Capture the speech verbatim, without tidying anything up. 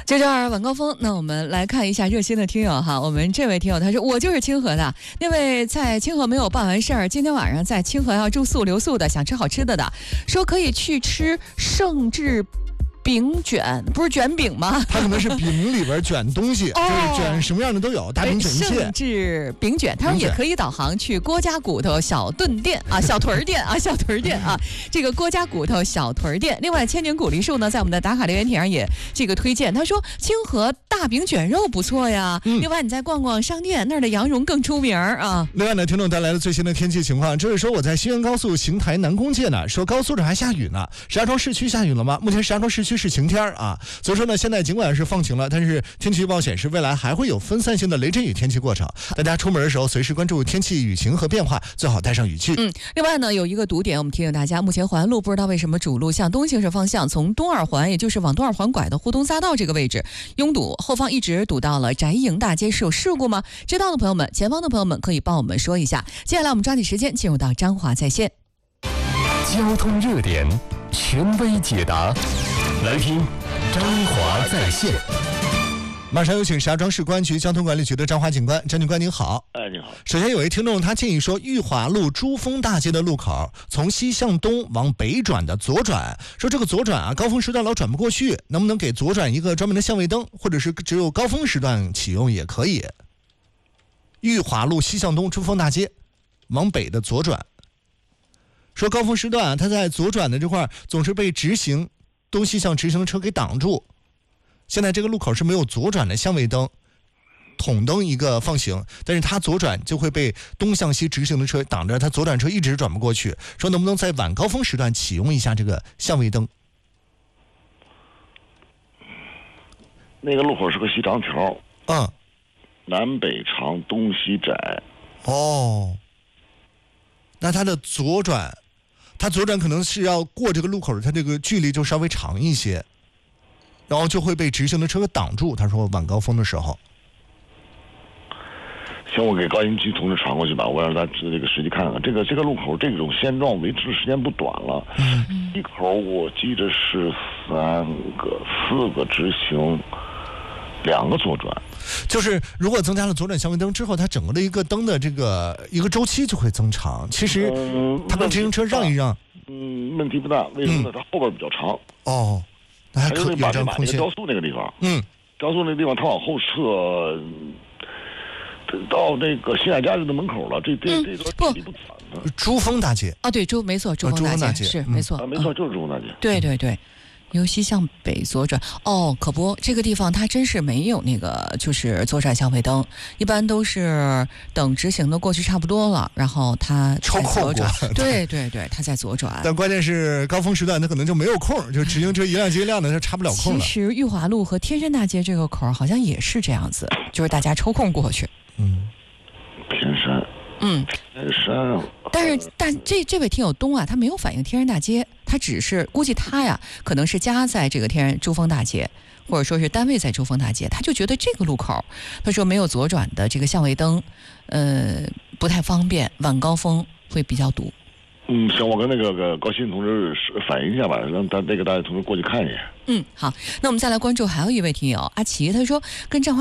就这儿晚高峰，那我们来看一下热心的听友哈。我们这位听友他说，我就是清河的那位，在清河没有办完事儿，今天晚上在清河要住宿留宿的，想吃好吃的的，说可以去吃盛至饼卷，不是卷饼吗？ 它可能是饼里边卷东西，哦、就是卷什么样的都有，大饼卷一切。 盛至饼卷，他说也可以导航去郭家骨头小炖店啊，小屯儿店啊，小屯儿店啊，这个郭家骨头小屯儿店。另外，千年古梨树呢，在我们的打卡留言帖上也这个推荐，他说清河大饼卷肉不错呀。嗯、另外，你再逛逛商店，那儿的羊绒更出名啊。 另外呢，听众带来了最新的天气情况，这是说我在西安高速邢台南宫界呢，说高速上还下雨呢。石家庄市区下雨了吗？目前石家庄市区是晴天啊。所以说呢，现在尽管是放晴了，但是天气预报显示未来还会有分散性的雷阵雨天气过程。大家出门的时候随时关注天气雨情和变化，最好带上雨具。 嗯，另外呢，有一个堵点，我们提醒大家，目前环路不知道为什么主路向东行驶方向，从东二环，也就是往东二环拐的沪东匝道这个位置拥堵，后方一直堵到了翟营大街，是有事故吗？知道的朋友们，前方的朋友们可以帮我们说一下。接下来我们抓紧时间进入到张华在线， 交通热点，权威解答，来听张华在线。 马上有请石家庄市公安局交通管理局的张华警官。张警官您好。 哎，你好。 首先有位听众他建议说，裕华路珠峰大街的路口从西向东往北转的左转，说这个左转啊，高峰时段老转不过去，能不能给左转一个专门的相位灯，或者是只有高峰时段启用也可以。裕华路西向东珠峰大街往北的左转，说高峰时段啊，他在左转的这块总是被直行东西向直行的车给挡住。现在这个路口是没有左转的相位灯，统灯一个放行，但是他左转就会被东向西直行的车挡着，他左转车一直转不过去。说能不能在晚高峰时段启用一下这个相位灯？ 那个路口是个细长条， 嗯， 南北长，东西窄。 哦，那他的左转，他左转可能是要过这个路口，他这个距离就稍微长一些。然后就会被直行的车挡住。他说晚高峰的时候， 行，我给高新区同志传过去吧，我让他这个实际看看。这个这个路口这种现状维持的时间不短了。嗯，一口我记着是三个、四个直行，两个左转。 就是如果增加了左转相位灯之后，它整个的一个灯的这个一个周期就会增长。其实它跟直行车让一让， 嗯，问题不大。为什么呢？它后边比较长。 哦。还可以有这样空间。 高速那个地方， 嗯， 高速那个地方，他往后撤，到那个新海家园的门口了。这这、嗯、这段距离不短的。 珠峰大街啊，对，珠没错，珠峰大街、哦、大街是、嗯、没错、 啊，没错，就是珠峰大街。 对对对。由西向北左转哦，可不，这个地方它真是没有那个就是左转相位灯，一般都是等直行的过去差不多了，然后它抽空过， 对对对，它在左转。 但关键是高峰时段，它可能就没有空，就直行车一辆接一辆的，它插不了空了。 其实裕华路和天山大街这个口好像也是这样子，就是大家抽空过去。 嗯， 天山。 嗯， 天山。 但是，但这这位听友东啊，他没有反映天山大街，他只是估计他呀，可能是家在这个天山珠峰大街，或者说是单位在珠峰大街，他就觉得这个路口，他说没有左转的这个相位灯，呃，不太方便，晚高峰会比较堵。 嗯，行，我跟那个高新同志反映一下吧，让他那个大家同志过去看一眼。 嗯，好，那我们再来关注还有一位听友阿奇，他说跟张华